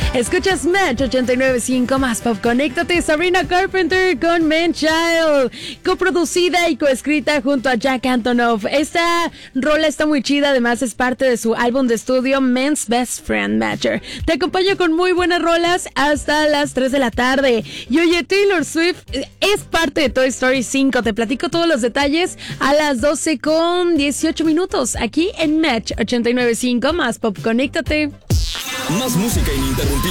Escuchas Match 89.5 más pop. Conéctate. Sabrina Carpenter con Man Child, coproducida y coescrita junto a Jack Antonoff. Esta rola está muy chida, además es parte de su álbum de estudio Men's Best Friend Matcher. Te acompaño con muy buenas rolas hasta las 3 de la tarde. Y oye, Taylor Swift es parte de Toy Story 5. Te platico todos los detalles a las 12:18 aquí en Match 89.5 más pop. Conéctate. Más música ininterrumpida.